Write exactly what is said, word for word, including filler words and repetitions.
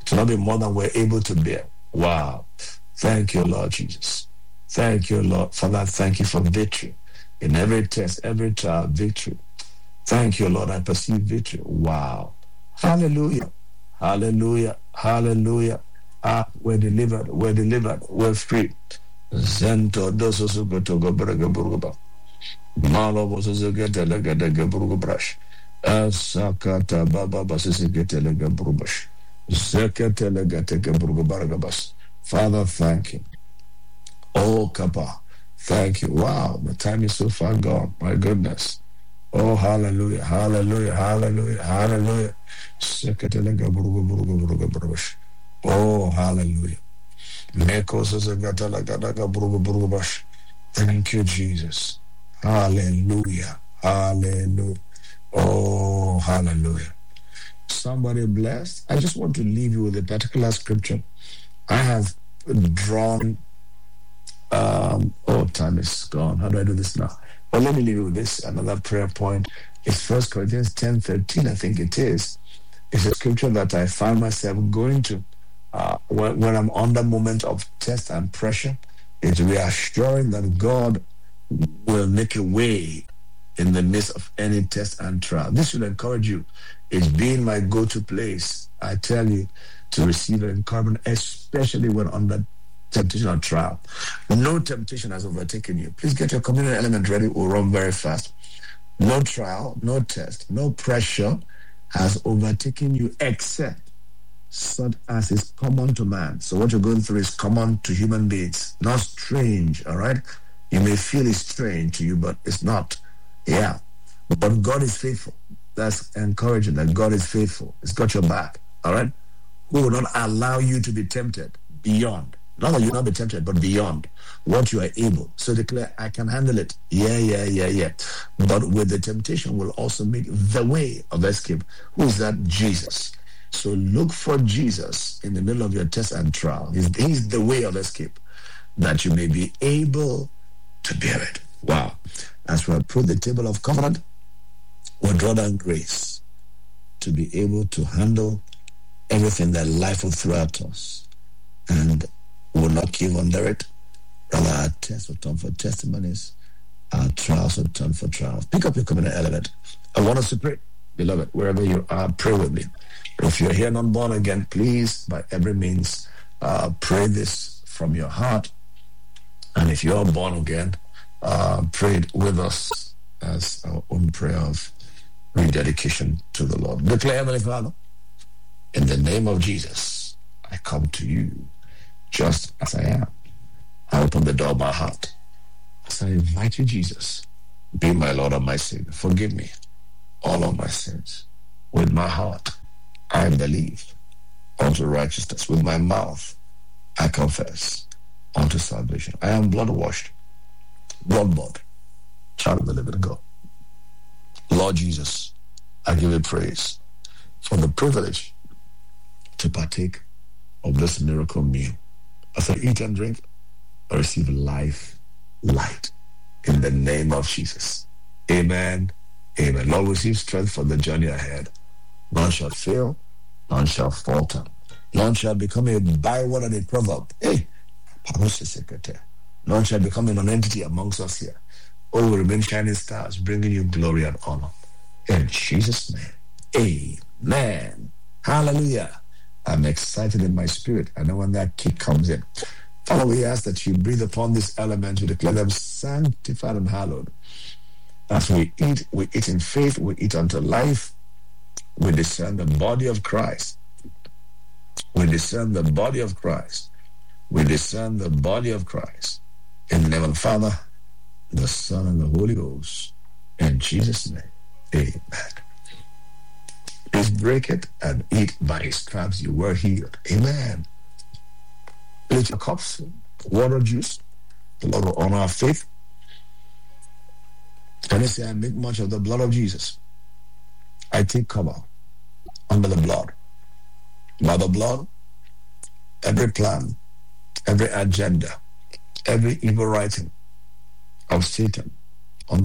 to not be more than we're able to bear. Wow. Thank you, Lord Jesus. Thank you, Lord. Father, thank you for victory. In every test, every trial, victory. Thank you, Lord. I perceive victory. Wow. Hallelujah. Hallelujah. Hallelujah. Ah, we're delivered. We're delivered. We're free. Zento doso sugo togo braga burguba. Malo boso zugete lega dega burgubrash. Asakata baba basisigete lega burgubash. Zekete lega tega burgubaragabas. Father, thank you. Oh, Kappa. Thank you. Wow, the time is so far gone. My goodness. Oh, hallelujah, hallelujah, hallelujah, hallelujah. Oh, hallelujah. Thank you, Jesus. Hallelujah, hallelujah. Oh, hallelujah. Somebody blessed. I just want to leave you with a particular scripture. I have drawn. Um, oh, time is gone. How do I do this now? Well, let me leave you with this. Another prayer point is First Corinthians ten thirteen, I think it is. It's a scripture that I find myself going to uh, when, when I'm under moment of test and pressure. It's reassuring that God will make a way in the midst of any test and trial. This will encourage you. It's been my go-to place, I tell you, to receive encouragement, especially when under temptation or trial. No temptation has overtaken you. Please get your communion element ready. We'll run very fast. No trial, no test, no pressure has overtaken you except such as is common to man. So what you're going through is common to human beings, not strange, all right? You may feel it's strange to you, but it's not. Yeah. But God is faithful. That's encouraging that God is faithful. It's got your back, all right? Who will not allow you to be tempted beyond. Not that you'll not be tempted, but beyond what you are able. So declare, I can handle it. Yeah, yeah, yeah, yeah. But with the temptation will also make the way of escape. Who is that? Jesus. So look for Jesus in the middle of your test and trial. He's, he's the way of escape, that you may be able to bear it. Wow. As we approach the table of covenant, we'll draw down grace to be able to handle everything that life will throw at us. And will not give under it. Rather, our tests will turn for testimonies. Our trials will turn for trials. Pick up your covenant element. I want us to pray. Beloved, wherever you are, pray with me. If you're here not born again, please, by every means, uh, pray this from your heart. And if you're born again, uh, pray it with us as our own prayer of rededication to the Lord. Declare, Heavenly Father, in the name of Jesus, I come to you just as I am. I open the door of my heart as I invite you, Jesus, be my Lord and my Savior. Forgive me all of my sins. With my heart, I believe unto righteousness. With my mouth, I confess unto salvation. I am blood-washed, blood-bought, child of the living God. Lord Jesus, I give you praise for the privilege to partake of this miracle meal. As I eat and drink, I receive life, light, in the name of Jesus. Amen. Amen. Lord, receive strength for the journey ahead. None shall fail, none shall falter. None shall become a byword and a proverb. Hey, none shall become a non-entity amongst us here. All will remain shining stars, bringing you glory and honor. In Jesus' name, amen. Hallelujah. I'm excited in my spirit. I know when that kick comes in. Father, we ask that you breathe upon this element, you declare them sanctified and hallowed. As we eat, we eat in faith, we eat unto life. We discern the body of Christ. We discern the body of Christ. We discern the body of Christ. In the name of the Father, the Son, and the Holy Ghost. In Jesus' name, amen. Please break it and eat. By his stripes you were healed. Amen. Lift your cups, water, juice. The Lord will honor our faith. Can you say, I make much of the blood of Jesus? I take cover under the blood. By the blood, every plan, every agenda, every evil writing of Satan